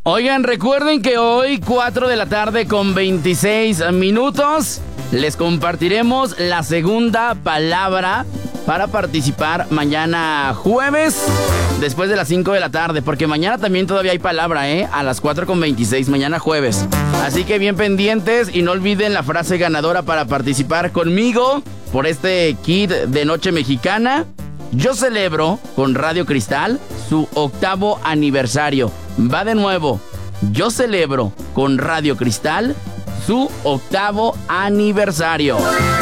Oigan, recuerden que hoy, 4 de la tarde con 26 minutos, les compartiremos la segunda palabra para participar mañana jueves, después de las 5 de la tarde, porque mañana también todavía hay palabra, a las 4 con 26, mañana jueves. Así que bien pendientes y no olviden la frase ganadora para participar conmigo por este kit de Noche Mexicana. Yo celebro con Radio Cristal su 8º aniversario. Va de nuevo. Yo celebro con Radio Cristal su 8º aniversario.